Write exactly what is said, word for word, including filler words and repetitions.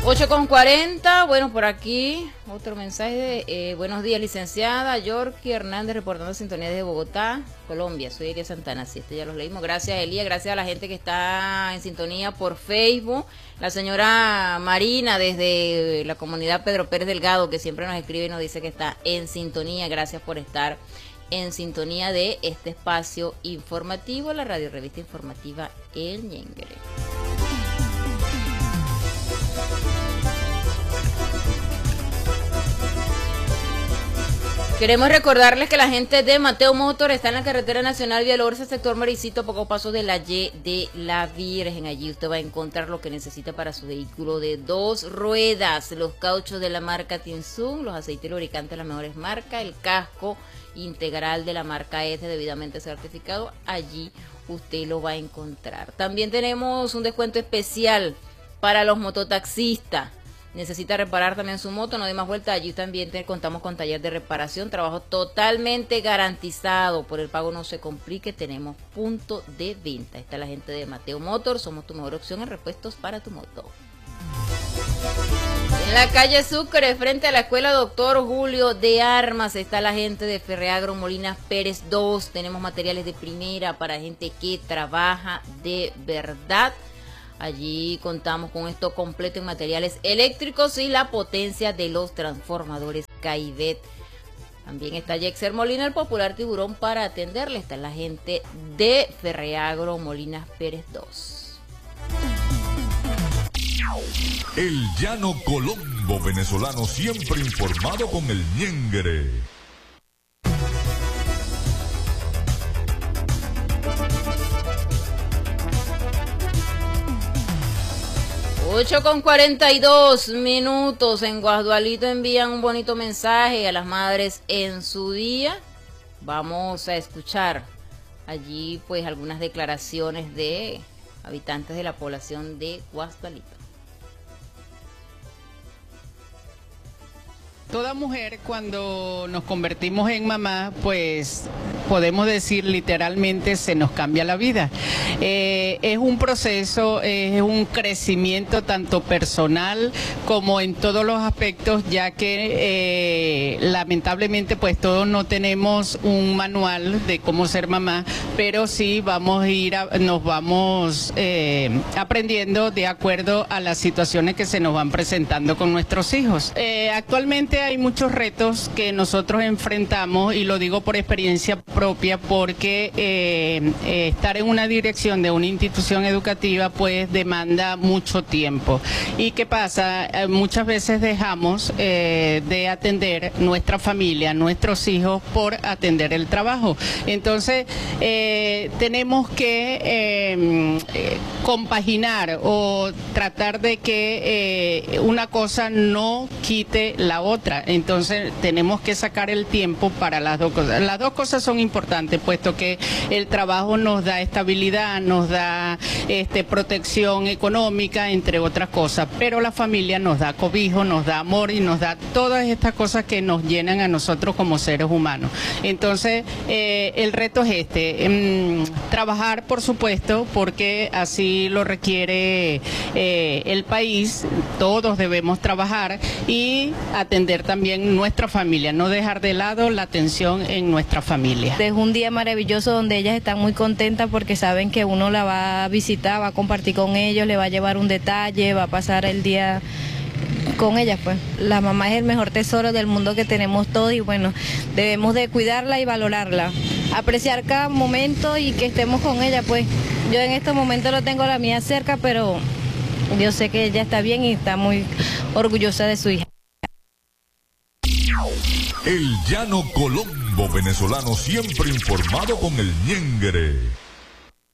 ocho con cuarenta, bueno, por aquí otro mensaje de eh, buenos días, licenciada Yorky Hernández, reportando sintonía desde Bogotá, Colombia. Soy Elia Santana, sí, este ya los leímos. Gracias, Elia, gracias a la gente que está en sintonía por Facebook. La señora Marina desde la comunidad Pedro Pérez Delgado, que siempre nos escribe y nos dice que está en sintonía. Gracias por estar en sintonía de este espacio informativo, la radio revista informativa El Ñenguere. Queremos recordarles que la gente de Mateo Motor está en la carretera nacional Vía Lourdes, sector Maricito, poco paso de la Y de la Virgen. Allí usted va a encontrar lo que necesita para su vehículo de dos ruedas, los cauchos de la marca Tinsum, los aceites lubricantes de las mejores marcas, el casco integral de la marca E T debidamente certificado. Allí usted lo va a encontrar. También tenemos un descuento especial para los mototaxistas. Necesita reparar también su moto, no dé más vuelta. Allí también te, contamos con taller de reparación, trabajo totalmente garantizado. Por el pago no se complique, tenemos punto de venta. Está la gente de Mateo Motor, somos tu mejor opción en repuestos para tu moto. En la calle Sucre, frente a la escuela Doctor Julio de Armas, está la gente de Ferreagro Molinas Pérez dos. Tenemos materiales de primera para gente que trabaja de verdad. Allí contamos con esto completo en materiales eléctricos y la potencia de los transformadores Caivet. También está Yexer Molina, el popular tiburón, para atenderle. Está la gente de Ferreagro Molinas Pérez dos. El llano colombo venezolano, siempre informado con el Ñenguere. ocho con cuarenta y dos minutos. En Guasdualito envían un bonito mensaje a las madres en su día. Vamos a escuchar allí pues algunas declaraciones de habitantes de la población de Guasdualito. Toda mujer, cuando nos convertimos en mamá, pues podemos decir literalmente se nos cambia la vida. Eh, es un proceso, es un crecimiento tanto personal como en todos los aspectos, ya que eh, lamentablemente pues todos no tenemos un manual de cómo ser mamá, pero sí vamos a ir, a, nos vamos eh, aprendiendo de acuerdo a las situaciones que se nos van presentando con nuestros hijos. Eh, actualmente hay muchos retos que nosotros enfrentamos, y lo digo por experiencia propia, porque eh, eh, estar en una dirección de una institución educativa pues demanda mucho tiempo. ¿Y qué pasa? Eh, muchas veces dejamos eh, de atender nuestra familia, nuestros hijos, por atender el trabajo. Entonces eh, tenemos que eh, eh, compaginar o tratar de que eh, una cosa no quite la otra. Entonces tenemos que sacar el tiempo para las dos cosas. Las dos cosas son importantes, puesto que el trabajo nos da estabilidad, nos da este, protección económica, entre otras cosas, pero la familia nos da cobijo, nos da amor y nos da todas estas cosas que nos llenan a nosotros como seres humanos. Entonces eh, el reto es este, mmm, trabajar, por supuesto, porque así lo requiere eh, el país. Todos debemos trabajar y atender también nuestra familia, no dejar de lado la atención en nuestra familia. Es un día maravilloso donde ellas están muy contentas porque saben que uno la va a visitar, va a compartir con ellos, le va a llevar un detalle, va a pasar el día con ellas, pues. La mamá es el mejor tesoro del mundo que tenemos todos, y bueno, debemos de cuidarla y valorarla, apreciar cada momento y que estemos con ella, pues. Yo en estos momentos no tengo la mía cerca, pero yo sé que ella está bien y está muy orgullosa de su hija. El llano colombo venezolano, siempre informado con el Ñenguere.